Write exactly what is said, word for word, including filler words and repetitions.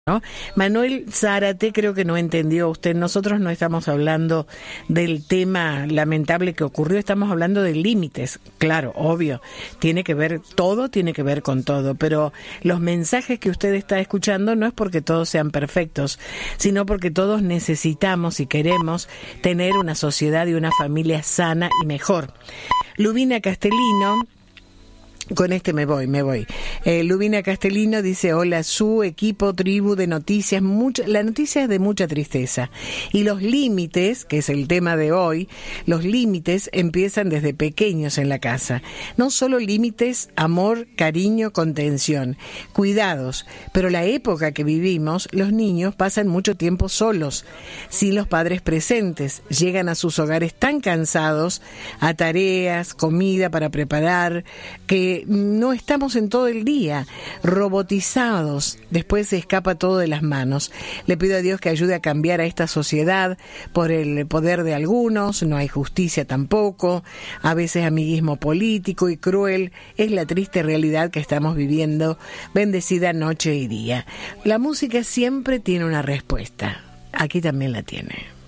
¿no? Manuel Zárate creo que no entendió usted. Nosotros no estamos hablando del tema lamentable que ocurrió, estamos hablando de límites. Claro, obvio, tiene que ver, todo tiene que ver con todo, pero los mensajes que usted está escuchando no es porque todos sean perfectos, sino porque todos necesitamos y queremos tener una sociedad y una familia sana y mejor. Lubina Castellino, con este me voy, me voy. Eh, Lubina Castellino dice: hola, su equipo, tribu de noticias. Mucha, la noticia es de mucha tristeza. Y los límites, que es el tema de hoy, los límites empiezan desde pequeños en la casa. No solo límites, amor, cariño, contención, cuidados. Pero la época que vivimos, los niños pasan mucho tiempo solos, sin los padres presentes. Llegan a sus hogares tan cansados, a tareas, comida para preparar, que no estamos en todo el día, robotizados. Después se escapa todo de las manos. Le pido a Dios que ayude a cambiar a esta sociedad por el poder de algunos. No hay justicia tampoco. A veces amiguismo político y cruel. Es la triste realidad que estamos viviendo. Bendecida noche y día. La música siempre tiene una respuesta. Aquí también la tiene.